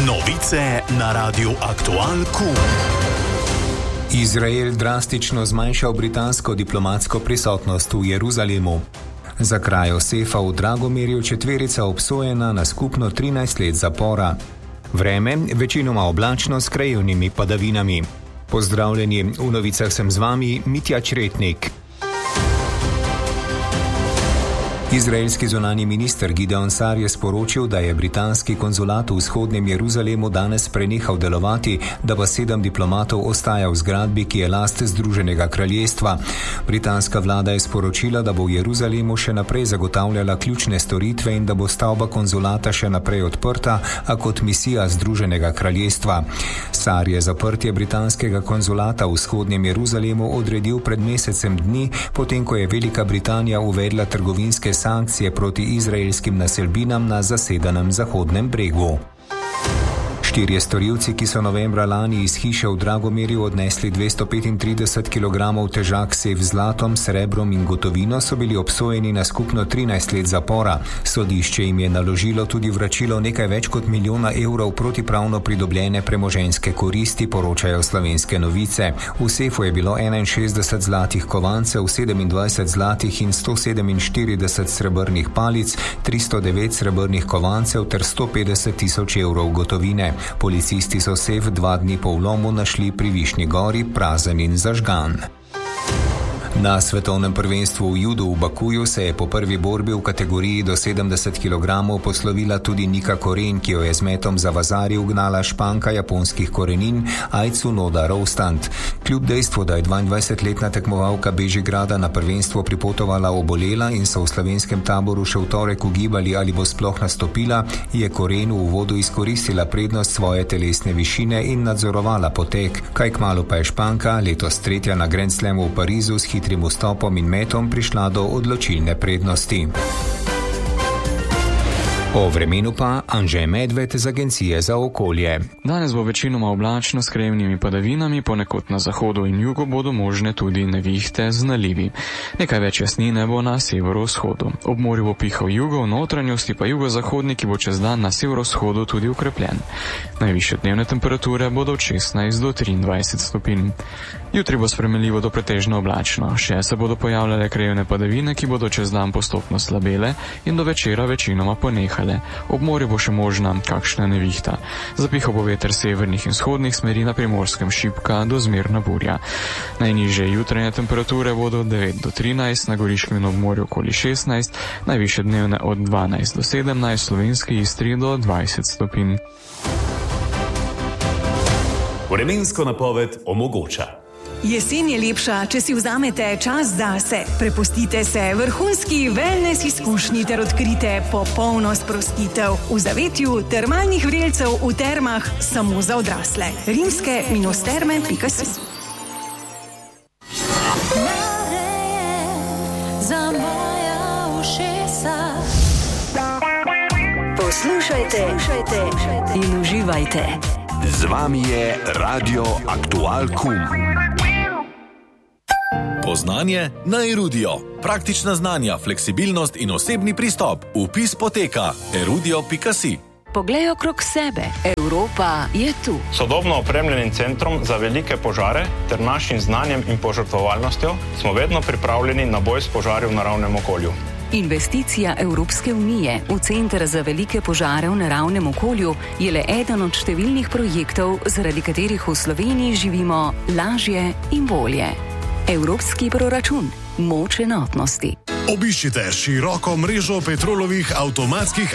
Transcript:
Novice na Radiu Aktual KUM. Izrael drastično zmanjšal britansko diplomatsko prisotnost v Jeruzalemu. Za kraj Josefa v Dragomirju četverica obsojena na skupno 13 let zapora. Vreme večinoma oblačno s krajevnimi padavinami. Pozdravljeni, v novicah sem z vami Mitja Čretnik. Izraelski zunanji minister Gideon Sar je sporočil, da je britanski konzulat v vzhodnem Jeruzalemu danes prenehal delovati, da pa 7 diplomatov ostaja v zgradbi, ki je last Združenega kraljestva. Britanska vlada je sporočila, da bo v Jeruzalemu še naprej zagotavljala ključne storitve in da bo stavba konzulata še naprej odprta, a kot misija Združenega kraljestva. Sar je zaprtje britanskega konzulata v vzhodnem Jeruzalemu odredil pred mesecem dni, potem ko je Velika Britanija uvedla trgovinske sankcije proti izraelskim naselbinam na zasedenem Zahodnem bregu. 4 storilci, ki so novembra lani iz hiše v Dragomirju odnesli 235 kg težak sef z zlatom, srebrom in gotovino, so bili obsojeni na skupno 13 let zapora. Sodišče jim je naložilo tudi vračilo nekaj več kot 1 milijona evrov protipravno pridobljene premoženjske koristi, poročajo Slovenske novice. V sefu je bilo 61 zlatih kovancev, 27 zlatih in 147 srebrnih palic, 309 srebrnih kovancev ter 150 tisoč evrov gotovine. Policisti so sef 2 dni po vlomu našli pri Višnji gori prazen in zažgan. Na svetovnem prvenstvu v judu v Bakuju se je po prvi borbi v kategoriji do 70 kg poslovila tudi Nika Koren, ki jo je z metom za vazari ugnala Španka japonskih korenin Aicu Noda Roustand. Kljub dejstvu, da je 22-letna tekmovalka Bežigrada na prvenstvo pripotovala obolela in so v slovenskem taboru še v torek ugibali, ali bo sploh nastopila, je Koren v uvodu izkoristila prednost svoje telesne višine in nadzorovala potek. Kaj kmalu pa je Španka, letos 3. na Grand Slamu v Parizu, s hitrim vstopom in metom prišla do odločilne prednosti. O vremenu pa Anže Medved z Agencije za okolje. Danes bo večinoma oblačno s krajevnimi padavinami, ponekod na zahodu in jugu bodo možne tudi nevihte z nalivi. Nekaj več jasnine bo na severovzhodu. Ob morju bo pihal jugo, v notranjosti pa jugozahodni, ki bo čez dan na severovzhodu tudi ukrepljen. Najvišje dnevne temperature bodo od 16 do 23 stopinj. Jutri bo spremenljivo do pretežno oblačno. Še se bodo pojavljale krajevne padavine, ki bodo čez dan postopno slabele in do večera večinoma ponehale. Ob morju bo še možna kakšna nevihta. Zapihal bo veter severnih in vzhodnih smeri, na Primorskem šibka do zmerna burja. Najnižje jutranje temperature bodo od 9 do 13, na Goriškem in ob morju okoli 16, najvišje dnevne od 12 do 17, Slovenski Istri do 20 stopinj. Vremensko napoved omogoča. Jesen je lepša, če si vzamete čas zase. Prepustite se vrhunski wellness izkušnji ter odkrite popolno sprostitev v zavetju termalnih vrelcev v termah samo za odrasle. rimske-terme.si. Poslušajte in uživajte. Z vami je Radio Aktual KUM. Poznanje na Erudio. Praktična znanja, fleksibilnost in osebni pristop. Vpis poteka erudio.si. Poglej okrog sebe. Evropa je tu. Sodobno opremljenim centrom za velike požare ter našim znanjem in požrtvovalnostjo smo vedno pripravljeni na boj s požari v naravnem okolju. Investicija Evropske unije v Center za velike požare v naravnem okolju je le eden od številnih projektov, zaradi katerih v Sloveniji živimo lažje in bolje. Evropski proračun. Moč enotnosti. Obiščite široko mrežo Petrolovih avtomatskih